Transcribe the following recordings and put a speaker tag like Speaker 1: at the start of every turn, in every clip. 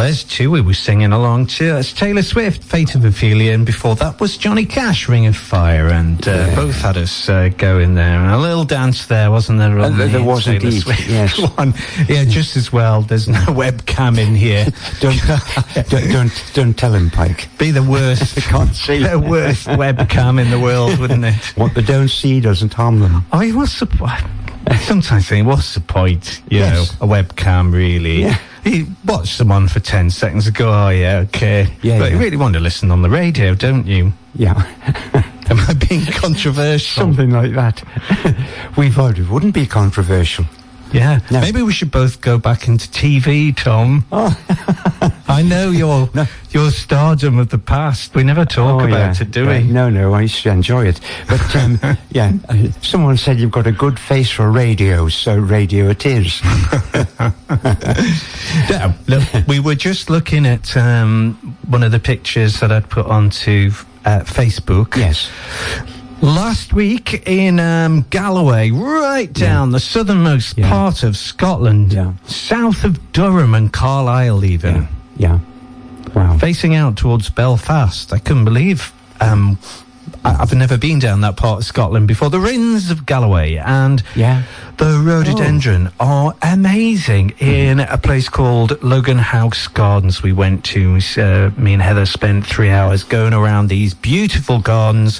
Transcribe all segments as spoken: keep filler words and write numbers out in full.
Speaker 1: there's two we were singing along to. That's Taylor Swift, Fate of Ophelia, and before that was Johnny Cash, Ring of Fire, and uh, yeah. both had us uh, going there. And a little dance there, wasn't there? On
Speaker 2: uh,
Speaker 1: the
Speaker 2: there was
Speaker 1: Taylor
Speaker 2: indeed,
Speaker 1: Swift
Speaker 2: yes.
Speaker 1: one. Yeah, just as well. There's no webcam in here.
Speaker 2: don't, don't don't don't tell him, Pike.
Speaker 1: Be the worst.
Speaker 2: I can't see
Speaker 1: the worst webcam in the world, wouldn't it?
Speaker 2: What they don't see doesn't harm them.
Speaker 1: Oh, what's the point? Sometimes I think, what's the point? You
Speaker 2: yes.
Speaker 1: know, a webcam, really.
Speaker 2: Yeah.
Speaker 1: You watch someone for ten seconds and go, oh, yeah, okay.
Speaker 2: Yeah,
Speaker 1: but
Speaker 2: yeah.
Speaker 1: you really want to listen on the radio, don't you?
Speaker 2: Yeah.
Speaker 1: Am I being controversial?
Speaker 2: Something like that. We thought it wouldn't be controversial.
Speaker 1: Yeah.
Speaker 2: No.
Speaker 1: Maybe we should both go back into T V, Tom.
Speaker 2: Oh.
Speaker 1: I know your
Speaker 2: no.
Speaker 1: your stardom of the past. We never talk
Speaker 2: oh,
Speaker 1: about
Speaker 2: yeah.
Speaker 1: it, do
Speaker 2: yeah.
Speaker 1: we?
Speaker 2: No, no, I used to enjoy it. But, um, yeah, uh, someone said you've got a good face for radio, so radio it is.
Speaker 1: Yeah, look, we were just looking at um, one of the pictures that I'd put onto uh, Facebook.
Speaker 2: Yes.
Speaker 1: Last week in um, Galloway, right down
Speaker 2: yeah.
Speaker 1: the southernmost
Speaker 2: yeah.
Speaker 1: part of Scotland,
Speaker 2: yeah.
Speaker 1: south of Durham and Carlisle even.
Speaker 2: Yeah. yeah. Wow.
Speaker 1: Facing out towards Belfast. I couldn't believe... Um, I, I've never been down that part of Scotland before. The Rins of Galloway and
Speaker 2: yeah.
Speaker 1: the rhododendron oh. are amazing in a place called Logan House Gardens we went to. Uh, me and Heather spent three hours going around these beautiful gardens.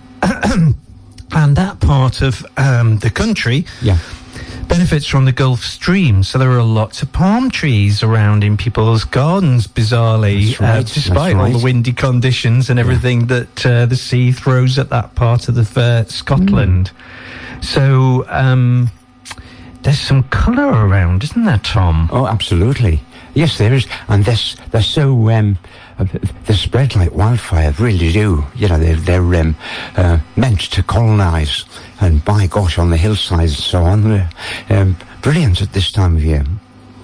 Speaker 1: And that part of um, the country
Speaker 2: yeah.
Speaker 1: benefits from the Gulf Stream, so there are lots of palm trees around in people's gardens, bizarrely,
Speaker 2: right.
Speaker 1: uh, despite
Speaker 2: right.
Speaker 1: all the windy conditions and everything yeah. that uh, the sea throws at that part of the uh, Scotland. Mm. So um, there's some colour around, isn't there, Tom?
Speaker 2: Oh, absolutely. Yes, there is, and they're, they're so... Um, they spread like wildfire, really do. You know, they're, they're um, uh, meant to colonise, and by gosh, on the hillsides and so on, they're um, brilliant at this time of year.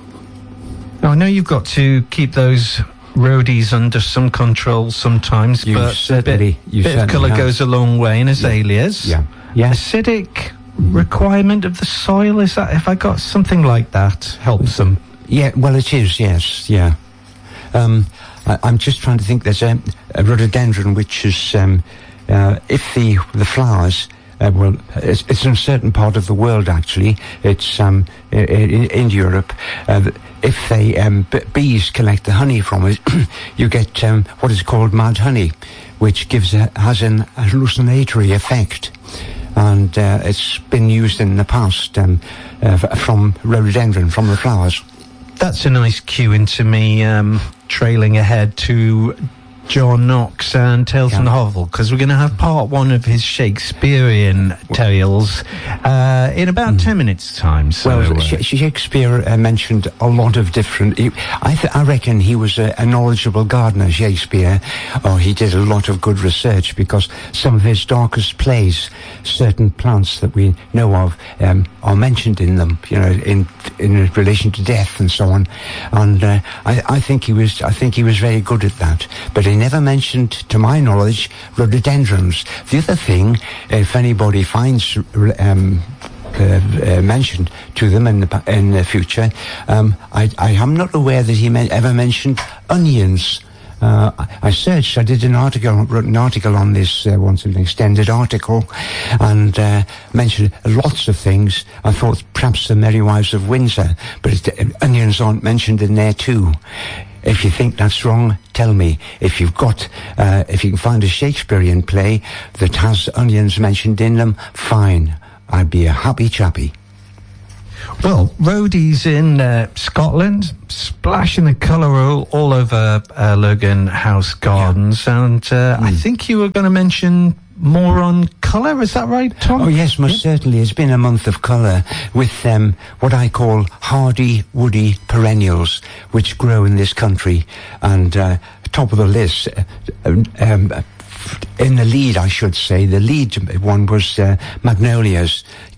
Speaker 1: Now, I know you've got to keep those roadies under some control sometimes,
Speaker 2: you
Speaker 1: but
Speaker 2: certainly,
Speaker 1: a bit,
Speaker 2: you
Speaker 1: bit of colour
Speaker 2: have.
Speaker 1: goes a long way in azaleas.
Speaker 2: Yeah. yeah.
Speaker 1: Acidic requirement of the soil, is that, if I got something like that, helps them?
Speaker 2: Yeah, well, it is, yes, yeah. Um, I, I'm just trying to think. There's a, a rhododendron which is, um, uh, if the the flowers, uh, well, it's, it's in a certain part of the world actually. It's um, in, in Europe. Uh, if they um, b- bees collect the honey from it, you get um, what is called mad honey, which gives a, has an hallucinatory effect. And uh, it's been used in the past um, uh, from rhododendron, from the flowers.
Speaker 1: That's a nice cue into me um, trailing ahead to John Knox and Tales from the Hovel, because we're going to have part one of his Shakespearean tales uh, in about mm. ten minutes' time. So,
Speaker 2: well,
Speaker 1: uh,
Speaker 2: Sh- Shakespeare uh, mentioned a lot of different... He, I, th- I reckon he was a, a knowledgeable gardener, Shakespeare. Oh, he did a lot of good research, because some of his darkest plays, certain plants that we know of, um, are mentioned in them, you know, in in relation to death and so on. And uh, I, I think he was, I think he was very good at that. But he never mentioned, to my knowledge, rhododendrons. The other thing, if anybody finds um, uh, uh, mentioned to them in the in the future, um, I, I am not aware that he me- ever mentioned onions. Uh, I searched, I did an article, wrote an article on this uh, once, an extended article, and uh, mentioned lots of things. I thought perhaps the Merry Wives of Windsor, but it, uh, onions aren't mentioned in there too. If you think that's wrong, tell me. If you've got, uh, if you can find a Shakespearean play that has onions mentioned in them, fine. I'd be a happy chappy.
Speaker 1: Well, roadies in uh, Scotland, splashing the colour all, all over uh, Logan House Gardens, yeah. and uh, mm. I think you were going to mention more on colour, is that right, Tom?
Speaker 2: Oh yes, most yeah. certainly. It's been a month of colour with um, what I call hardy, woody perennials, which grow in this country, and uh, top of the list, uh, um, in the lead, I should say, the lead one was uh, magnolias,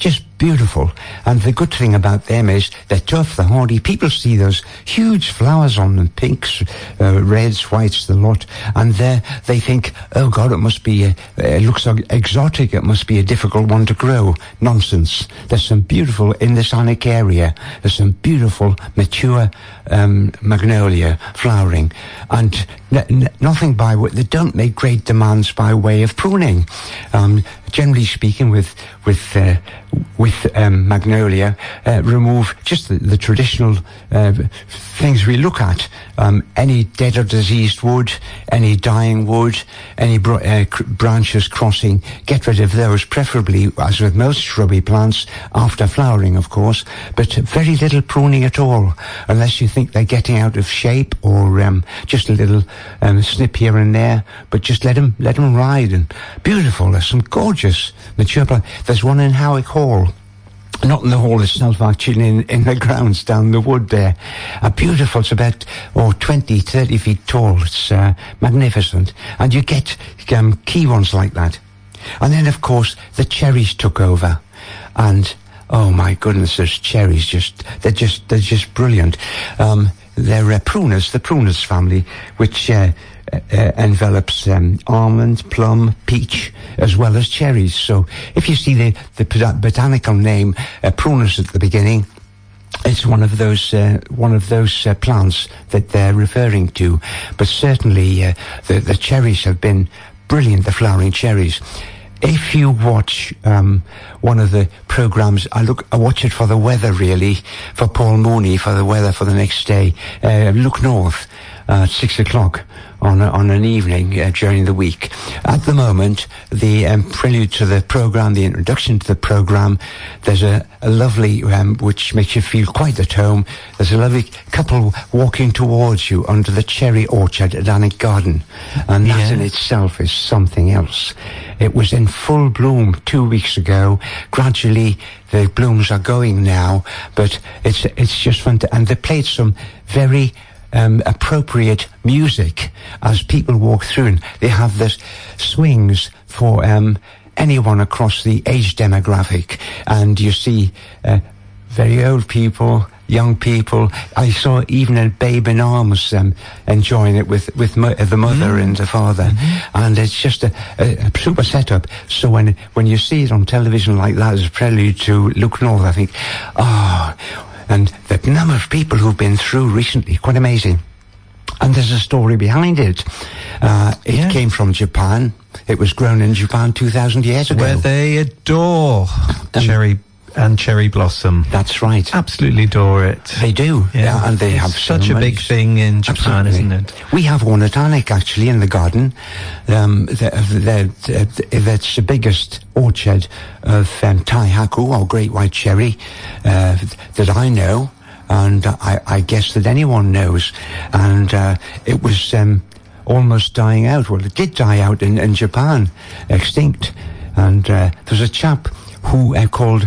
Speaker 2: just beautiful. And the good thing about them is they're tough, they're hardy. People see those huge flowers on them, pinks, uh, reds, whites, the lot, and they they think, oh God, it must be, a, it looks so exotic, it must be a difficult one to grow. Nonsense. There's some beautiful, in the Sonic area, there's some beautiful, mature um, magnolia flowering, and n- n- nothing by way, they don't make great demands by way of pruning. Um, generally speaking, with with uh, with um, magnolia, uh, remove just the, the traditional uh, things we look at. Um, any dead or diseased wood, any dying wood, any br- uh, cr- branches crossing, get rid of those, preferably, as with most shrubby plants, after flowering, of course, but very little pruning at all, unless you think they're getting out of shape, or um, just a little um, snip here and there, but just let them, let them ride. And beautiful, there's some gorgeous mature plants. There's one in Howick Hall. Not in the hall itself, actually, in, in the grounds down the wood there. Uh, beautiful. It's about, oh, twenty, thirty feet tall. It's uh, magnificent. And you get um, key ones like that. And then, of course, the cherries took over. And, oh my goodness, those cherries just, they're just, they're just brilliant. Um, they're uh, pruners, the pruners family, which uh, uh, envelops um, almond, plum, peach, as well as cherries. So if you see the, the botanical name, uh, prunus at the beginning, it's one of those uh, one of those uh, plants that they're referring to. But certainly uh, the, the cherries have been brilliant, the flowering cherries. If you watch um, one of the programs, I look, I watch it for the weather, really, for Paul Mooney, for the weather for the next day. Uh, look north uh, at six o'clock on a, on an evening uh, during the week. At the moment, the um, prelude to the program, the introduction to the program, there's a, a lovely, um, which makes you feel quite at home. There's a lovely couple walking towards you under the cherry orchard at Alnwick Garden, and that yeah. in itself is something else. It was in full bloom two weeks ago. Gradually, the blooms are going now, but it's it's just fun to, and they played some very um, appropriate music as people walk through, and they have this swings for um, anyone across the age demographic, and you see uh, very old people, young people. I saw even a babe in arms um, enjoying it with with mo- the mother mm. and the father, mm-hmm. and it's just a, a, a super setup. So when when you see it on television like that as a prelude to Look North, I think, ah, oh, and the number of people who've been through recently, quite amazing. And there's a story behind it. Uh, it yeah. came from Japan. It was grown in Japan two thousand years ago,
Speaker 1: where they adore um, cherry. And cherry blossom.
Speaker 2: That's right.
Speaker 1: Absolutely adore it.
Speaker 2: They do. Yeah, yeah, and they
Speaker 1: it's
Speaker 2: have
Speaker 1: such a big thing in Japan, Absolutely. Isn't it?
Speaker 2: We have one at Alnwick, actually, in the garden. Um, that's the biggest orchard of um, Taihaku, or great white cherry, uh, that I know, and I, I guess that anyone knows. And uh, it was um, almost dying out. Well, it did die out in, in Japan, extinct. And uh, there's a chap who uh, called,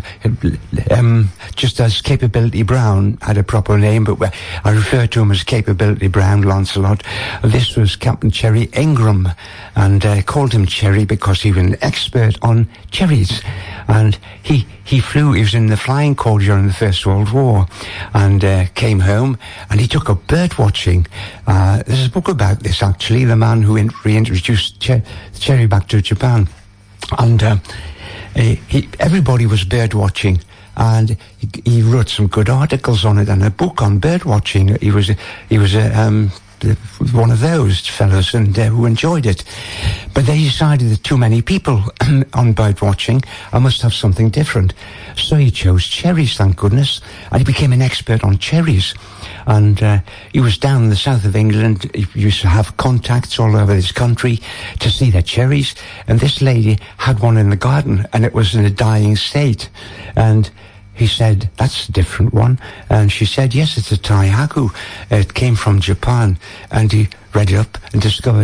Speaker 2: um, just as Capability Brown, had a proper name, but I refer to him as Capability Brown, Lancelot. This was Captain Cherry Ingram, and uh, called him Cherry because he was an expert on cherries. And he, he flew, he was in the Flying Corps during the First World War, and uh, came home, and he took up bird watching. Uh, there's a book about this, actually, the man who in- reintroduced cher- cherry back to Japan. And uh, He, he, everybody was bird watching, and he, he wrote some good articles on it and a book on bird watching. He was he was a, um, one of those fellows, and uh, who enjoyed it. But they decided that too many people on bird watching, I must have something different. So he chose cherries, thank goodness, and he became an expert on cherries. And uh, he was down in the south of England. He used to have contacts all over this country to see their cherries. And this lady had one in the garden, and it was in a dying state. And he said, that's a different one. And she said, yes, it's a Taihaku. It came from Japan. And he read it up and discovered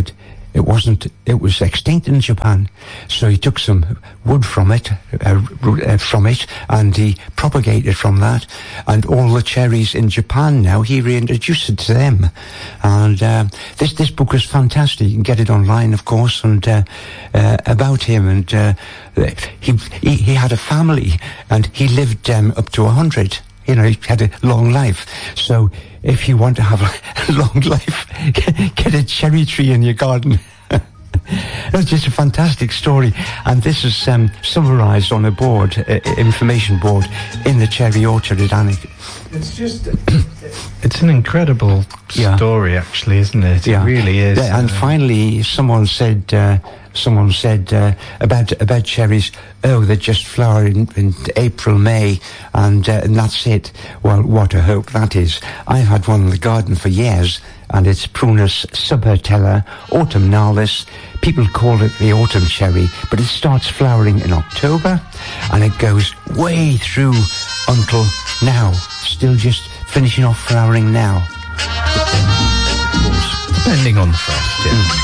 Speaker 2: it wasn't, it was extinct in Japan. So he took some wood from it, uh, uh, from it, and he propagated from that. And all the cherries in Japan now, he reintroduced it to them. And uh, this this book is fantastic. You can get it online, of course, and uh, uh, about him. And uh, he, he he had a family, and he lived um, up to a hundred. You know, he had a long life. So if you want to have a long life, get a cherry tree in your garden. That's just a fantastic story. And this is um, summarised on a board, uh, information board, in the Cherry Orchard at Alnwick.
Speaker 1: It's just, it's an incredible
Speaker 2: yeah.
Speaker 1: story, actually, isn't it?
Speaker 2: Yeah.
Speaker 1: It really is.
Speaker 2: Yeah, and uh, finally, someone said, uh, someone said uh, about about cherries, oh, they just flower in, in April, May, and, uh, and that's it. Well, what a hope that is. I've had one in the garden for years, and it's Prunus subhirtella autumnalis. People call it the autumn cherry, but it starts flowering in October, and it goes way through until now. Still just finishing off flowering now.
Speaker 1: Depending on the frost, yeah. Mm.